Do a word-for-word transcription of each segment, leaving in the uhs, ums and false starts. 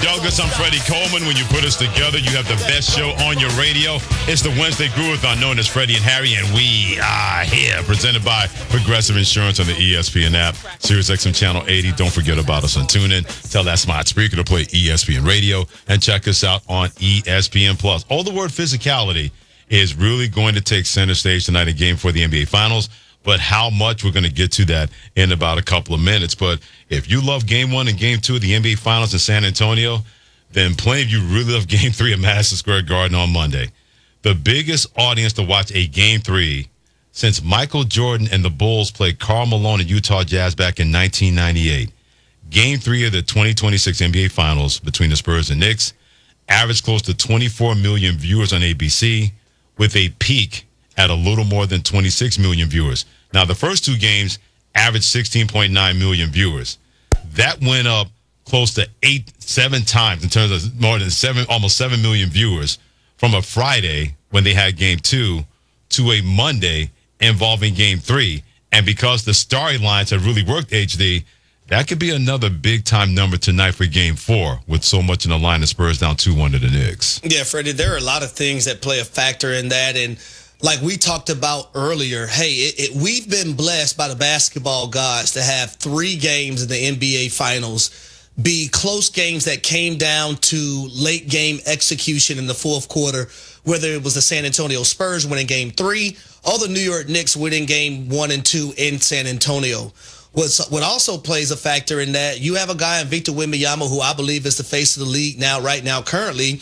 Douglas, I'm Freddie Coleman. When you put us together, you have the best show on your radio. It's the Wednesday Groove-a-thon known as Freddie and Harry, and we are here, presented by Progressive Insurance on the E S P N app, Sirius X M Channel eighty. Don't forget about us on TuneIn. Tell that smart speaker to play E S P N Radio, and check us out on E S P N Plus. All the word physicality is really going to take center stage tonight in Game four of the N B A Finals. But how much, we're going to get to that in about a couple of minutes. But if you love Game one and Game two of the N B A Finals in San Antonio, then plenty of you really love Game three at Madison Square Garden on Monday. The biggest audience to watch a Game three since Michael Jordan and the Bulls played Karl Malone and Utah Jazz back in nineteen ninety-eight. Game three of the twenty twenty-six N B A Finals between the Spurs and Knicks averaged close to twenty-four million viewers on A B C, with a peak at a little more than twenty-six million viewers. Now, the first two games averaged sixteen point nine million viewers. That went up close to eight, seven times in terms of more than seven, almost seven million viewers from a Friday when they had Game two to a Monday involving Game three. And because the storylines have really worked, H D, that could be another big-time number tonight for Game four with so much in the line. The Spurs down two one to the Knicks. Yeah, Freddie, there are a lot of things that play a factor in that. And like we talked about earlier, hey, it, it, we've been blessed by the basketball gods to have three games in the N B A Finals be close games that came down to late game execution in the fourth quarter, whether it was the San Antonio Spurs winning Game three or the New York Knicks winning Game one and two in San Antonio. What's, what also plays a factor in that, you have a guy in Victor Wembanyama who I believe is the face of the league now, right now, currently,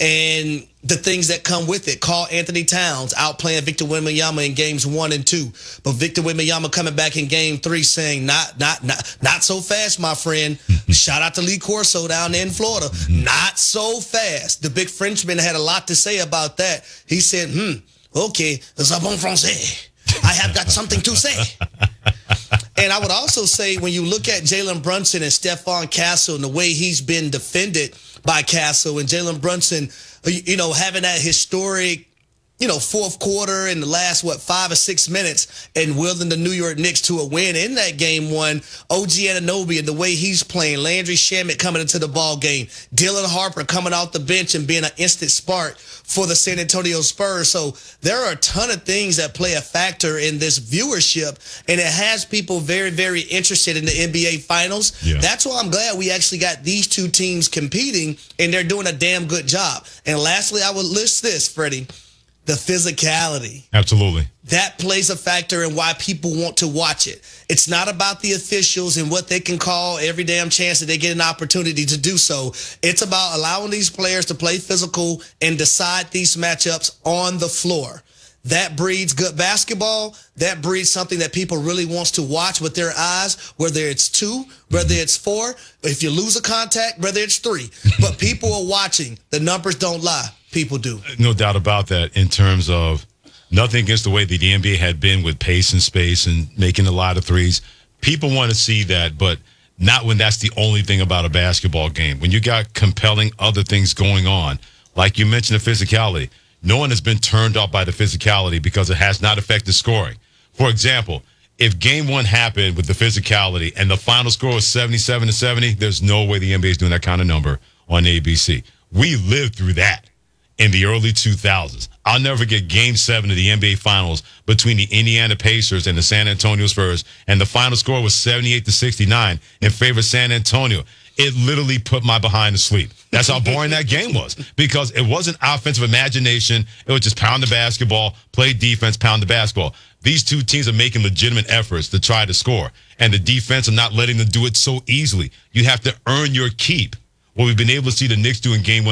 and the things that come with it. Karl Anthony Towns outplaying Victor Wembanyama in games one and two, but Victor Wembanyama coming back in Game three saying, "Not, not, not, not so fast, my friend." Shout out to Lee Corso down there in Florida. Not so fast. The big Frenchman had a lot to say about that. He said, "Hmm, okay, c'est bon français. I have got something to say." And I would also say, when you look at Jalen Brunson and Stephon Castle and the way he's been defended by Castle, and Jalen Brunson, you know, having that historic, you know, fourth quarter in the last, what, five or six minutes and wielding the New York Knicks to a win in that Game one, O G Anunoby and the way he's playing, Landry Shamet coming into the ball game, Dylan Harper coming off the bench and being an instant spark for the San Antonio Spurs. So there are a ton of things that play a factor in this viewership, and it has people very, very interested in the N B A Finals. Yeah. That's why I'm glad we actually got these two teams competing, and they're doing a damn good job. And lastly, I would list this, Freddie. The physicality. Absolutely. That plays a factor in why people want to watch it. It's not about the officials and what they can call every damn chance that they get an opportunity to do so. It's about allowing these players to play physical and decide these matchups on the floor. That breeds good basketball. That breeds something that people really wants to watch with their eyes, whether it's two, whether it's four. If you lose a contact, whether it's three. But people are watching. The numbers don't lie. People do. No doubt about that, in terms of nothing against the way that the N B A had been with pace and space and making a lot of threes. People want to see that, but not when that's the only thing about a basketball game. When you got compelling other things going on, like you mentioned, the physicality. No one has been turned off by the physicality because it has not affected scoring. For example, if Game one happened with the physicality and the final score was seventy-seven to seventy, there's no way the N B A is doing that kind of number on A B C. We lived through that in the early two thousands. I'll never forget Game seven of the N B A Finals between the Indiana Pacers and the San Antonio Spurs, and the final score was seventy-eight to sixty-nine in favor of San Antonio. It literally put my behind to sleep. That's how boring that game was, because it wasn't offensive imagination. It was just pound the basketball, play defense, pound the basketball. These two teams are making legitimate efforts to try to score, and the defense are not letting them do it so easily. You have to earn your keep. What we've been able to see the Knicks do in Game one